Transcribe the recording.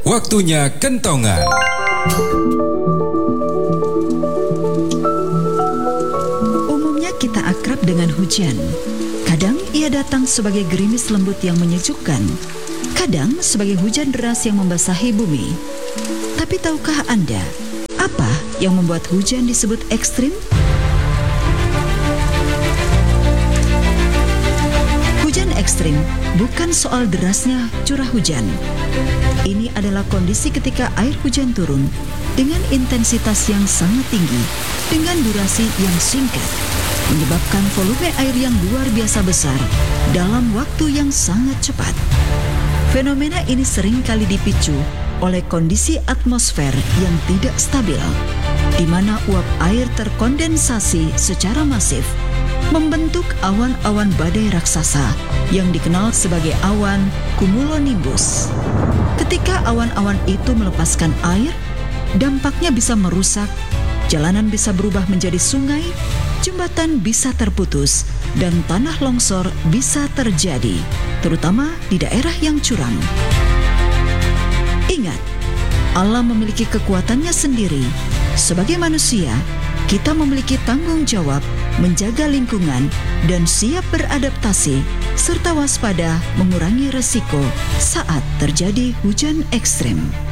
Waktunya kentongan. Umumnya kita akrab dengan hujan. Kadang ia datang sebagai gerimis lembut yang menyejukkan. Kadang sebagai hujan deras yang membasahi bumi. Tapi tahukah Anda, apa yang membuat hujan disebut ekstrim? Hujan ekstrim bukan soal derasnya curah hujan. Ini adalah kondisi ketika air hujan turun dengan intensitas yang sangat tinggi, dengan durasi yang singkat, menyebabkan volume air yang luar biasa besar dalam waktu yang sangat cepat. Fenomena ini sering kali dipicu oleh kondisi atmosfer yang tidak stabil, di mana uap air terkondensasi secara masif, membentuk awan-awan badai raksasa yang dikenal sebagai awan cumulonimbus. Ketika awan-awan itu melepaskan air, dampaknya bisa merusak, jalanan bisa berubah menjadi sungai, jembatan bisa terputus, dan tanah longsor bisa terjadi, terutama di daerah yang curam. Ingat, Allah memiliki kekuatannya sendiri. Sebagai manusia, kita memiliki tanggung jawab menjaga lingkungan dan siap beradaptasi serta waspada mengurangi resiko saat terjadi hujan ekstrem.